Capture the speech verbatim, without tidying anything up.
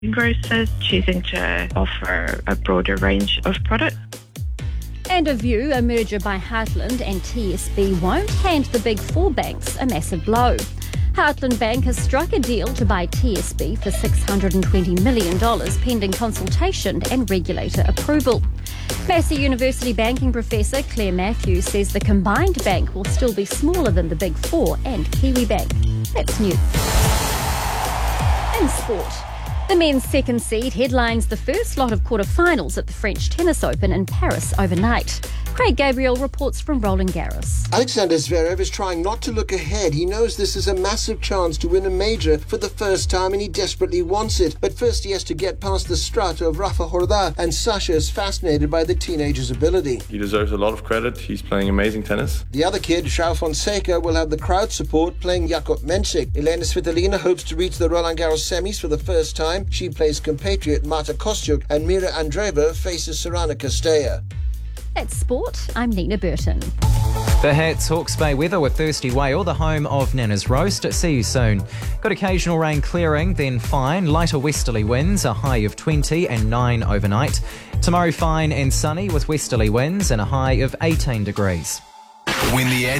grocers choosing to offer a broader range of products. And a view, a merger by Heartland and T S B won't hand the big four banks a massive blow. Heartland Bank has struck a deal to buy T S B for six hundred twenty million dollars pending consultation and regulator approval. Massey University banking professor Claire Matthews says the combined bank will still be smaller than the big four and Kiwibank. That's new. In sport. The men's second seed headlines the first lot of quarter-finals at the French Tennis Open in Paris overnight. Craig Gabriel reports from Roland Garros. Alexander Zverev is trying not to look ahead. He knows this is a massive chance to win a major for the first time and he desperately wants it. But first he has to get past the strut of Rafa Horda, and Sasha is fascinated by the teenager's ability. He deserves a lot of credit. He's playing amazing tennis. The other kid, João Fonseca, will have the crowd support playing Jakub Mensik. Elena Svitolina hopes to reach the Roland Garros semis for the first time. She plays compatriot Marta Kostyuk, and Mira Andreeva faces Sorana Castella. That's sport. I'm Nina Burton. The Hats Hawke's Bay weather with Thirsty Whale, the home of Nana's Roast. See you soon. Got occasional rain clearing, then fine. Lighter westerly winds, a high of twenty and nine overnight. Tomorrow fine and sunny with westerly winds and a high of eighteen degrees. When the